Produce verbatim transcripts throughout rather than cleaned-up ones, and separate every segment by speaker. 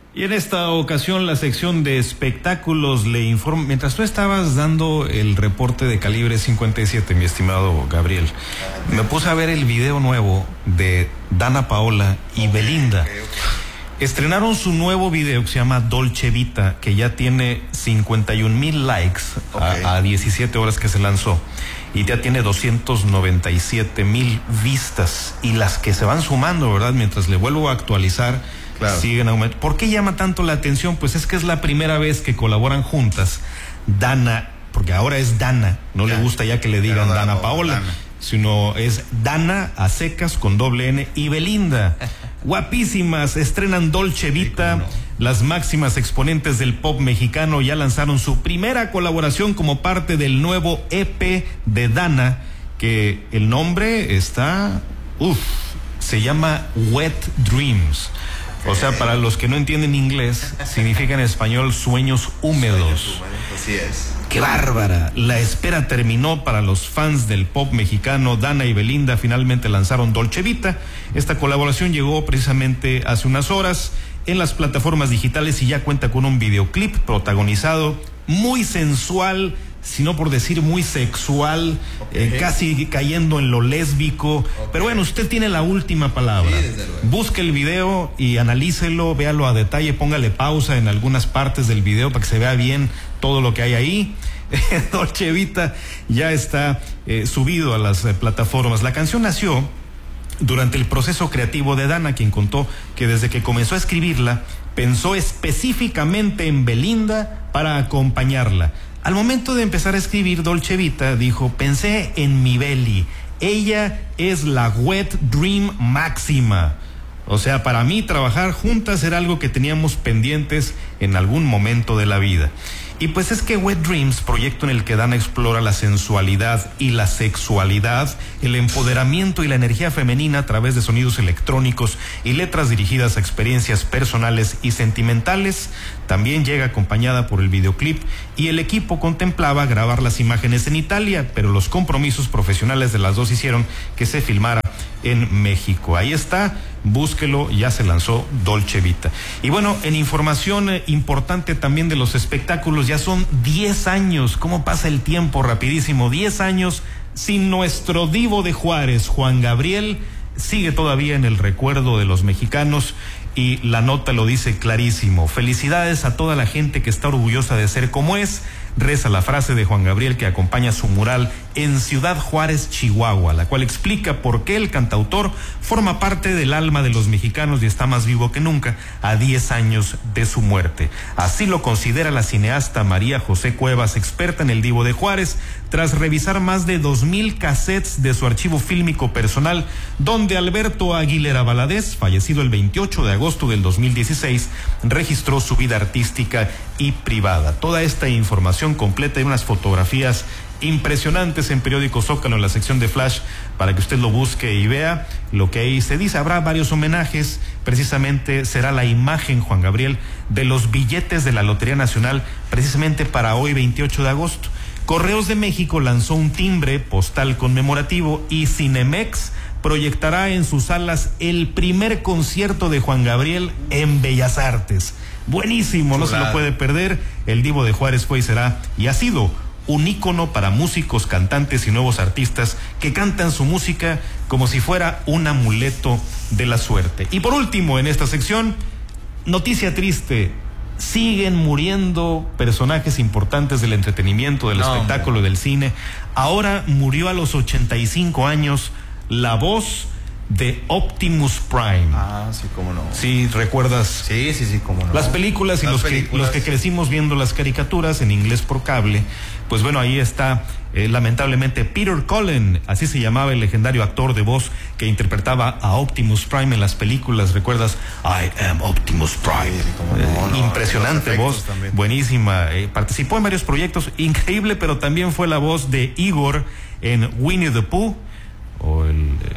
Speaker 1: Y en esta ocasión la sección de espectáculos le informa, mientras tú estabas dando el reporte de Calibre cincuenta y siete, mi estimado Gabriel, me puse a ver el video nuevo de Dana Paola y Belinda. Estrenaron su nuevo video que se llama Dolce Vita, que ya tiene cincuenta y un mil likes okay. a, a diecisiete horas que se lanzó. Y ya tiene doscientos noventa y siete mil vistas. Y las que se van sumando, ¿verdad? Mientras le vuelvo a actualizar, claro, siguen aumentando. ¿Por qué llama tanto la atención? Pues es que es la primera vez que colaboran juntas Dana, porque ahora es Dana, no ya, le gusta ya que le digan Dana, Dana Paola, Dana, sino es Dana a secas con doble N y Belinda. Guapísimas, estrenan Dolce Vita. Sí, no. Las máximas exponentes del pop mexicano ya lanzaron su primera colaboración como parte del nuevo E P de Dana, que el nombre está, uff, se llama Wet Dreams. O sea, para los que no entienden inglés, significa en español sueños húmedos. Sueños húmedos, así es. ¡Qué bárbara! La espera terminó para los fans del pop mexicano. Dana y Belinda finalmente lanzaron Dolce Vita. Esta colaboración llegó precisamente hace unas horas en las plataformas digitales y ya cuenta con un videoclip protagonizado muy sensual, sino por decir muy sexual, okay. eh, casi cayendo en lo lésbico. Okay. Pero bueno, usted tiene la última palabra. Sí, busque el video y analícelo, véalo a detalle, póngale pausa en algunas partes del video para que se vea bien todo lo que hay ahí. Dolce Vita ya está eh, subido a las eh, plataformas. La canción nació durante el proceso creativo de Dana, quien contó que desde que comenzó a escribirla, pensó específicamente en Belinda para acompañarla. Al momento de empezar a escribir Dolce Vita, dijo, pensé en mi Beli. Ella es la wet dream máxima. O sea, para mí trabajar juntas era algo que teníamos pendientes en algún momento de la vida. Y pues es que Wet Dreams, proyecto en el que Dana explora la sensualidad y la sexualidad, el empoderamiento y la energía femenina a través de sonidos electrónicos y letras dirigidas a experiencias personales y sentimentales, también llega acompañada por el videoclip, y el equipo contemplaba grabar las imágenes en Italia, pero los compromisos profesionales de las dos hicieron que se filmara en México. Ahí está, búsquelo, ya se lanzó Dolce Vita. Y bueno, en información eh, importante también de los espectáculos, ya son diez años, cómo pasa el tiempo rapidísimo, diez años sin nuestro divo de Juárez, Juan Gabriel, sigue todavía en el recuerdo de los mexicanos. Y la nota lo dice clarísimo. Felicidades a toda la gente que está orgullosa de ser como es, reza la frase de Juan Gabriel que acompaña su mural en Ciudad Juárez, Chihuahua, la cual explica por qué el cantautor forma parte del alma de los mexicanos y está más vivo que nunca a diez años de su muerte. Así lo considera la cineasta María José Cuevas, experta en el divo de Juárez, tras revisar más de dos mil cassettes de su archivo fílmico personal, donde Alberto Aguilera Valadez, fallecido el veintiocho de agosto del dos mil dieciséis, registró su vida artística y privada. Toda esta información completa y unas fotografías impresionantes en Periódico Zócalo, en la sección de Flash, para que usted lo busque y vea lo que ahí se dice. Habrá varios homenajes, precisamente será la imagen, Juan Gabriel, de los billetes de la Lotería Nacional, precisamente para hoy veintiocho de agosto. Correos de México lanzó un timbre postal conmemorativo y Cinemex proyectará en sus salas el primer concierto de Juan Gabriel en Bellas Artes. Buenísimo, no se lo puede perder. El divo de Juárez fue y será y ha sido un ícono para músicos, cantantes y nuevos artistas que cantan su música como si fuera un amuleto de la suerte. Y por último, en esta sección, noticia triste. Siguen muriendo personajes importantes del entretenimiento, del no, espectáculo, hombre. del cine. Ahora murió a los ochenta y cinco años la voz de Optimus Prime.
Speaker 2: Ah, sí, cómo no.
Speaker 1: Sí, ¿recuerdas?
Speaker 2: Sí, sí, sí, cómo no.
Speaker 1: Las películas y las los, películas. Que, los que crecimos viendo las caricaturas en inglés por cable, pues bueno, ahí está eh, lamentablemente Peter Cullen, así se llamaba el legendario actor de voz que interpretaba a Optimus Prime en las películas. ¿Recuerdas? I am Optimus Prime. Sí, cómo no, eh, no, impresionante voz, también. Buenísima. Eh, participó en varios proyectos, increíble, pero también fue la voz de Igor en Winnie the Pooh, o el... Eh,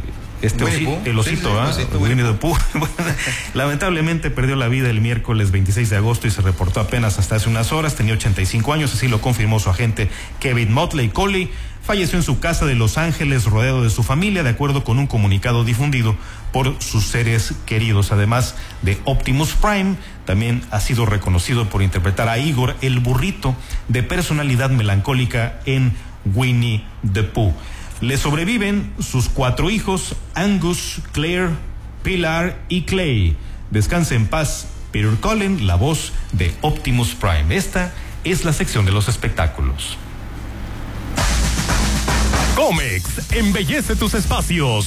Speaker 1: Este
Speaker 2: Winnie
Speaker 1: osi,
Speaker 2: Pooh.
Speaker 1: el osito,
Speaker 2: sí, sí,
Speaker 1: ¿ah?
Speaker 2: osito,
Speaker 1: Winnie the Pooh. Bueno, lamentablemente perdió la vida el miércoles veintiséis de agosto y se reportó apenas hasta hace unas horas. Tenía ochenta y cinco años, así lo confirmó su agente Kevin Motley Coley. Falleció en su casa de Los Ángeles, rodeado de su familia, de acuerdo con un comunicado difundido por sus seres queridos. Además de Optimus Prime, también ha sido reconocido por interpretar a Igor, el burrito de personalidad melancólica en Winnie the Pooh. Le sobreviven sus cuatro hijos, Angus, Claire, Pilar y Clay. Descanse en paz, Peter Cullen, la voz de Optimus Prime. Esta es la sección de los espectáculos.
Speaker 3: Comex embellece tus espacios.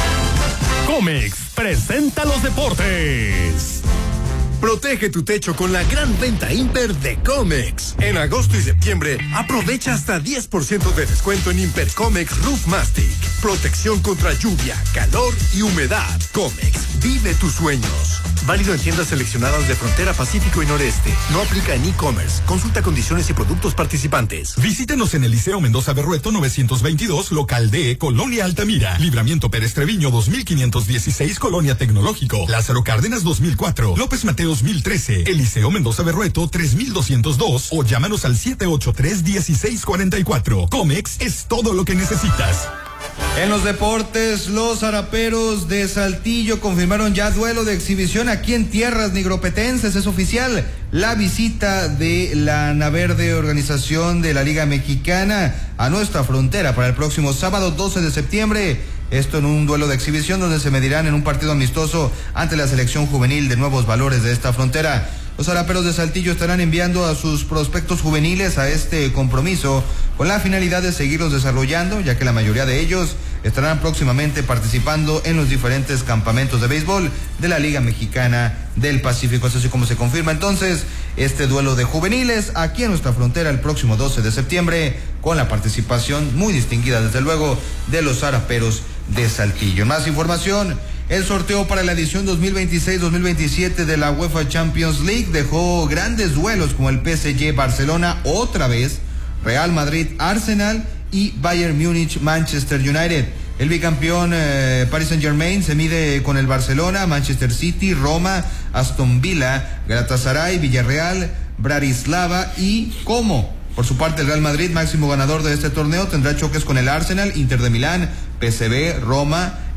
Speaker 3: Comex presenta los deportes.
Speaker 4: Protege tu techo con la gran venta Imper de Comex. En agosto y septiembre, aprovecha hasta diez por ciento de descuento en Imper Comex Roof Mastic. Protección contra lluvia, calor y humedad. Comex, vive tus sueños. Válido en tiendas seleccionadas de Frontera Pacífico y Noreste. No aplica en e-commerce. Consulta condiciones y productos participantes.
Speaker 5: Visítenos en el Liceo Mendoza Berrueto novecientos veintidós, local D, Colonia Altamira. Libramiento Pérez Treviño dos mil quinientos dieciséis, Colonia Tecnológico. Lázaro Cárdenas dos mil cuatro. López Mateos dos mil trece. Eliseo Mendoza Berrueto tres mil doscientos dos o llámanos al siete ocho tres, uno seis cuatro cuatro. Comex es todo lo que necesitas.
Speaker 2: En los deportes, los Araperos de Saltillo confirmaron ya duelo de exhibición aquí en tierras nigropetenses. Es oficial la visita de la Naverde, organización de la Liga Mexicana, a nuestra frontera para el próximo sábado doce de septiembre. Esto en un duelo de exhibición donde se medirán en un partido amistoso ante la selección juvenil de Nuevos Valores de esta frontera. Los Araperos de Saltillo estarán enviando a sus prospectos juveniles a este compromiso con la finalidad de seguirlos desarrollando, ya que la mayoría de ellos estarán próximamente participando en los diferentes campamentos de béisbol de la Liga Mexicana del Pacífico. Es así como se confirma entonces este duelo de juveniles aquí en nuestra frontera el próximo doce de septiembre, con la participación muy distinguida desde luego de los Araperos de Saltillo. Más información. El sorteo para la edición dos mil veintiséis dos mil veintisiete de la UEFA Champions League dejó grandes duelos como el P S G Barcelona otra vez, Real Madrid Arsenal y Bayern Múnich Manchester United. El bicampeón eh, Paris Saint-Germain se mide con el Barcelona, Manchester City, Roma, Aston Villa, Galatasaray, Villarreal, Bratislava y Como. Por su parte, el Real Madrid, máximo ganador de este torneo, tendrá choques con el Arsenal, Inter de Milán, P S V, Roma,